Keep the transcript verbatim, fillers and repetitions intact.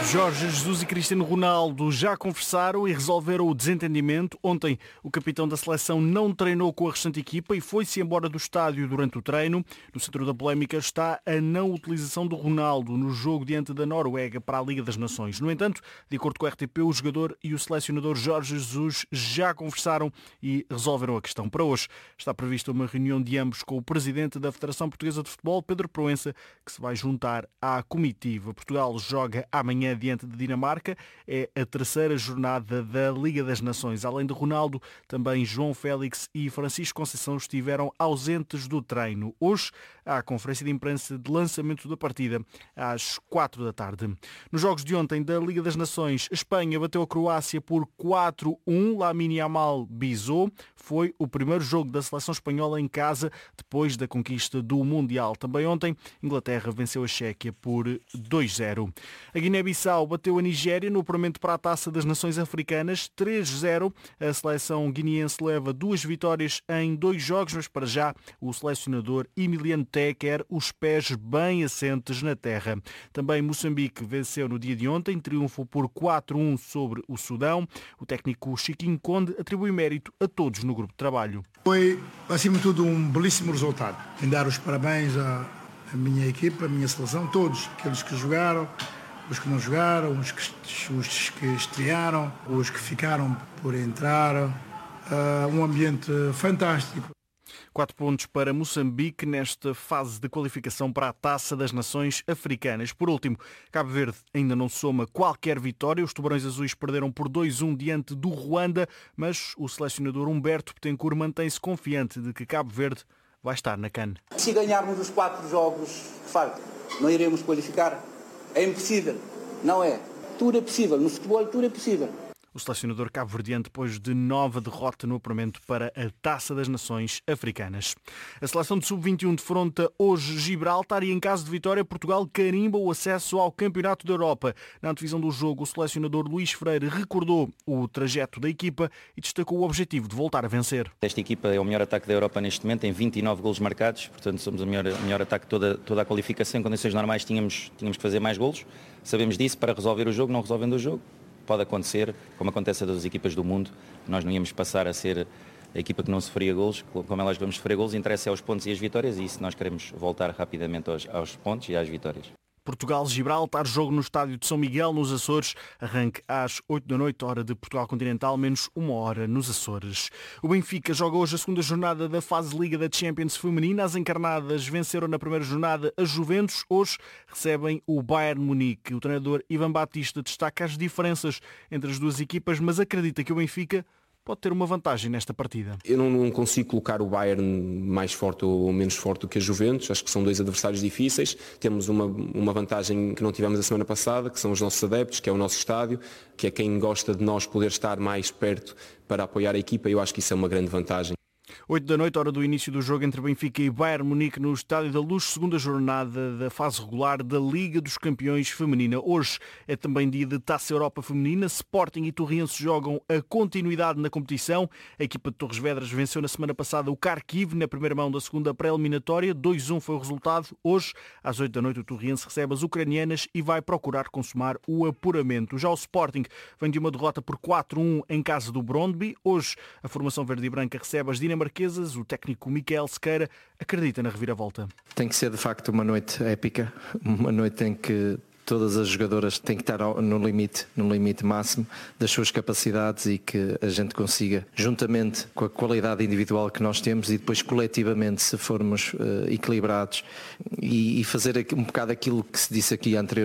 Jorge Jesus e Cristiano Ronaldo já conversaram e resolveram o desentendimento. Ontem o capitão da seleção não treinou com a restante equipa e foi-se embora do estádio durante o treino. No centro da polémica está a não utilização do Ronaldo no jogo diante da Noruega para a Liga das Nações. No entanto, de acordo com a R T P, o jogador e o selecionador Jorge Jesus já conversaram e resolveram a questão. Para hoje está prevista uma reunião de ambos com o presidente da Federação Portuguesa de Futebol, Pedro Proença, que se vai juntar à comitiva. Portugal joga amanhã diante de Dinamarca. É a terceira jornada da Liga das Nações. Além de Ronaldo, também João Félix e Francisco Conceição estiveram ausentes do treino. Hoje há a conferência de imprensa de lançamento da partida às quatro da tarde. Nos jogos de ontem da Liga das Nações, a Espanha bateu a Croácia por quatro a um. Lamine Yamal bisou. Foi o primeiro jogo da seleção espanhola em casa depois da conquista do Mundial. Também ontem, Inglaterra venceu a Chequia por dois a zero. A Guiné-Bissau bateu a Nigéria no apuramento para a Taça das Nações Africanas três a zero. A seleção guineense leva duas vitórias em dois jogos, mas para já o selecionador Emiliano Té quer os pés bem assentes na terra. Também Moçambique venceu no dia de ontem, triunfo por quatro a um sobre o Sudão. O técnico Chiquinho Conde atribui mérito a todos no grupo de trabalho. Foi, acima de tudo, um belíssimo resultado. Em dar os parabéns à, à minha equipa, à minha seleção, todos, aqueles que jogaram, os que não jogaram, os que, os que estrearam, os que ficaram por entrar. Uh, um ambiente fantástico. Quatro pontos para Moçambique nesta fase de qualificação para a Taça das Nações Africanas. Por último, Cabo Verde ainda não soma qualquer vitória. Os Tubarões Azuis perderam por dois a um diante do Ruanda, mas o selecionador Humberto Betancourt mantém-se confiante de que Cabo Verde vai estar na CAN. Se ganharmos os quatro jogos, de facto, não iremos qualificar? É impossível, não é? Tudo é possível, no futebol tudo é possível. O selecionador cabo-verdiano depois de nova derrota no apuramento para a Taça das Nações Africanas. A seleção de sub vinte e um defronta hoje Gibraltar e em caso de vitória Portugal carimba o acesso ao Campeonato da Europa. Na antevisão do jogo, o selecionador Luís Freire recordou o trajeto da equipa e destacou o objetivo de voltar a vencer. Esta equipa é o melhor ataque da Europa neste momento, tem vinte e nove golos marcados, portanto somos o melhor, melhor ataque de toda, toda a qualificação. Em condições normais tínhamos, tínhamos que fazer mais golos, sabemos disso, para resolver o jogo, não resolvendo o jogo. Pode acontecer, como acontece a todas as equipas do mundo, nós não íamos passar a ser a equipa que não sofria golos, como elas vamos sofrer golos, interessa é os pontos e as vitórias, e isso nós queremos voltar rapidamente aos, aos pontos e às vitórias. Portugal-Gibraltar, jogo no estádio de São Miguel, nos Açores, arranque às oito da noite, hora de Portugal Continental, menos uma hora nos Açores. O Benfica joga hoje a segunda jornada da fase Liga da Champions feminina. As encarnadas venceram na primeira jornada a Juventus. Hoje recebem o Bayern Munique. O treinador Ivan Batista destaca as diferenças entre as duas equipas, mas acredita que o Benfica pode ter uma vantagem nesta partida. Eu não, não consigo colocar o Bayern mais forte ou menos forte do que a Juventus. Acho que são dois adversários difíceis. Temos uma, uma vantagem que não tivemos a semana passada, que são os nossos adeptos, que é o nosso estádio, que é quem gosta de nós poder estar mais perto para apoiar a equipa. Eu acho que isso é uma grande vantagem. oito da noite, hora do início do jogo entre Benfica e Bayern Munique no Estádio da Luz, segunda jornada da fase regular da Liga dos Campeões Feminina. Hoje é também dia de Taça Europa Feminina. Sporting e Torriense jogam a continuidade na competição. A equipa de Torres Vedras venceu na semana passada o Kharkiv na primeira mão da segunda pré-eliminatória. dois a um foi o resultado. Hoje, às oito da noite, o Torriense recebe as ucranianas e vai procurar consumar o apuramento. Já o Sporting vem de uma derrota por quatro a um em casa do Brondby. Hoje, a formação verde e branca recebe as dinamarquesas. O técnico Miquel Sequeira acredita na reviravolta. Tem que ser de facto uma noite épica, uma noite em que todas as jogadoras têm que estar no limite, no limite máximo das suas capacidades e que a gente consiga, juntamente com a qualidade individual que nós temos e depois coletivamente, se formos uh, equilibrados e, e fazer um bocado aquilo que se disse aqui anteriormente,